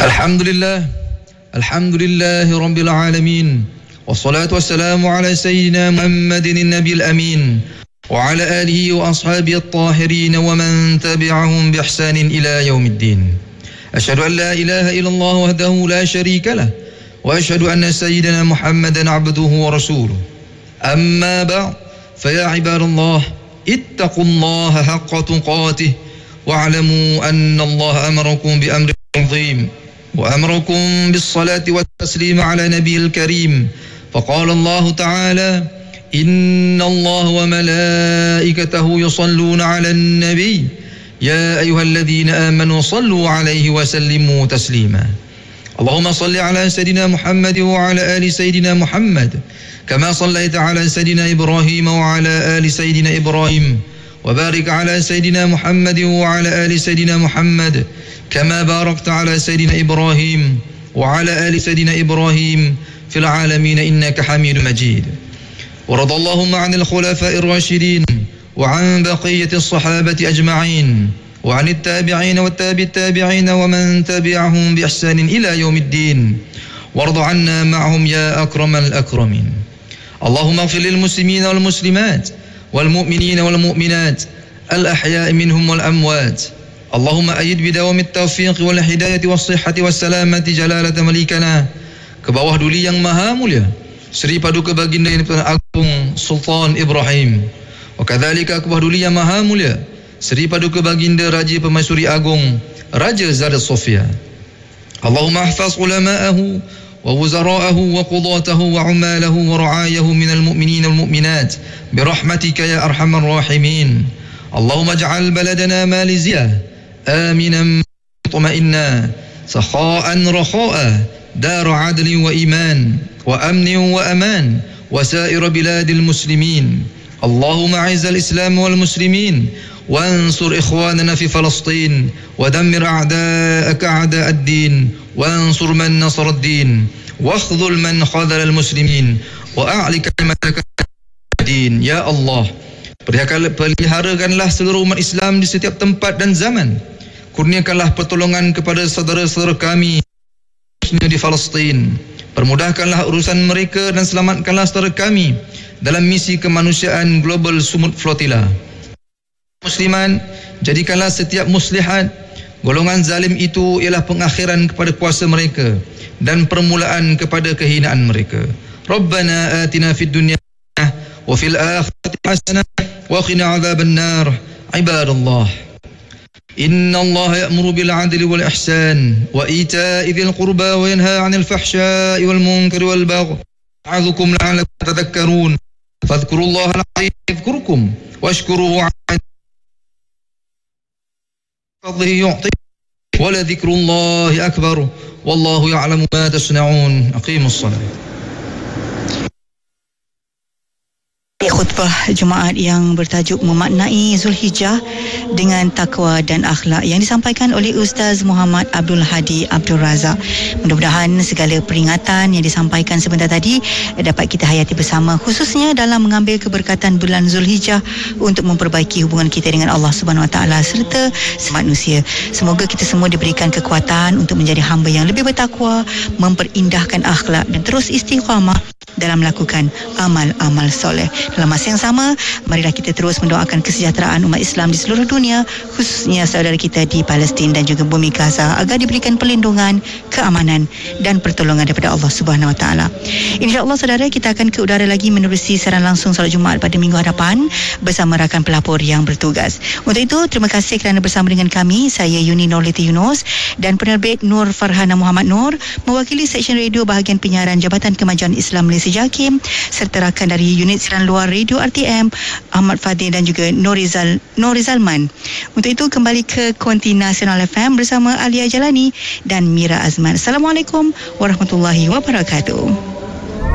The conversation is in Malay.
الحمد لله رب العالمين والصلاة والسلام على سيدنا محمد النبي الأمين وعلى آله وأصحابه الطاهرين ومن تبعهم بإحسان إلى يوم الدين. أشهد أن لا إله إلا الله وحده لا شريك له وأشهد أن سيدنا محمدا عبده ورسوله. أما بعد فيا عباد الله اتقوا الله حق تقاته واعلموا أن الله أمركم بأمر عظيم وأمركم بالصلاة والتسليم على نبي الكريم، فقال الله تعالى: إن الله وملائكته يصلون على النبي يا أيها الذين آمنوا صلوا عليه وسلموا تسليما. اللهم صل على سيدنا محمد وعلى آل سيدنا محمد كما صليت على سيدنا إبراهيم وعلى آل سيدنا إبراهيم، وبارك على سيدنا محمد وعلى آل سيدنا محمد كما باركت على سيدنا إبراهيم وعلى آل سيدنا إبراهيم في العالمين إنك حميد مجيد. ورضى اللهم عن الخلفاء الراشدين وعن بقية الصحابة أجمعين وعن التابعين والتابع التابعين ومن تبعهم بإحسان إلى يوم الدين، وارض عنا معهم يا أكرم الأكرمين. اللهم اغفر للمسلمين والمسلمات والمؤمنين والمؤمنات الأحياء منهم والأموات. اللهم أيد بدوام التوفيق والهداية والصحة والسلامة جلالة مليكنا ke bawah duli yang maha mulia Seri Paduka Baginda yang Agung Sultan Ibrahim, wakadzalika ke bawah duli yang maha mulia Seri Paduka Baginda Raja Pemaisuri Agung Raja Zara Sofia. Allahumma ahfaz ulama'ahu wa wuzara'ahu wa qudatahu wa umalahu wa ra'ayahu minal mu'minin wal mu'minat birahmatika ya arhamar rahimin. Allahumma ij'al baladana Maliziyah آمنا مطمئنا سخاء رخاء دار عدل وإيمان وأمن وأمان وسائر بلاد المسلمين. اللهم أعز الإسلام والمسلمين وانصر إخواننا في فلسطين ودمر أعداءك أعداء الدين وانصر من نصر الدين واخذل من خذل المسلمين وأعلي كلمتك الدين. Ya Allah, peliharakanlah seluruh umat Islam di setiap tempat dan zaman. Kurniakanlah pertolongan kepada saudara-saudara kami di Palestin. Permudahkanlah urusan mereka dan selamatkanlah saudara kami dalam misi kemanusiaan Global Sumut Flotilla. Musliman, jadikanlah setiap muslihat golongan zalim itu ialah pengakhiran kepada kuasa mereka dan permulaan kepada kehinaan mereka. Rabbana atina fid dunya wa fil akhirati hasanah wa qina adzaban nar. Ibadallah, إن الله يأمر بالعدل والإحسان وإيتاء ذي القربى وينهى عن الفحشاء والمنكر والبغي يعظكم لعلكم تذكرون فاذكروا الله العظيم يذكركم واشكروه على فضله يعطيكم ولذكر الله أكبر والله يعلم ما تصنعون. أقيموا الصلاة. Khutbah Jumaat yang bertajuk memaknai Zulhijjah dengan takwa dan akhlak yang disampaikan oleh Ustaz Muhammad Abdul Hadi Abdul Razak. Mudah-mudahan segala peringatan yang disampaikan sebentar tadi dapat kita hayati bersama, khususnya dalam mengambil keberkatan bulan Zulhijjah untuk memperbaiki hubungan kita dengan Allah Subhanahu Wa Taala serta manusia. Semoga kita semua diberikan kekuatan untuk menjadi hamba yang lebih bertakwa, memperindahkan akhlak dan terus istiqamah dalam melakukan amal-amal soleh. Dalam masa yang sama, marilah kita terus mendoakan kesejahteraan umat Islam di seluruh dunia, khususnya saudara kita di Palestin dan juga bumi Gaza, agar diberikan perlindungan, keamanan dan pertolongan daripada Allah Subhanahu Wa Taala. InsyaAllah saudara, kita akan ke udara lagi menerusi siaran langsung solat Jumaat pada minggu hadapan bersama rakan pelapor yang bertugas. Untuk itu, terima kasih kerana bersama dengan kami. Saya Yuni Nurliti Yunus dan penerbit Nur Farhana Muhammad Nur, mewakili Seksyen Radio Bahagian Penyiaran Jabatan Kemajuan Islam Malaysia JAKIM, serta rakan dari unit siaran luar Radio RTM Ahmad Fadil dan juga Norizalman. Untuk itu kembali ke Konti Nasional FM bersama Alia Jalani dan Mira Azman. Assalamualaikum warahmatullahi wabarakatuh.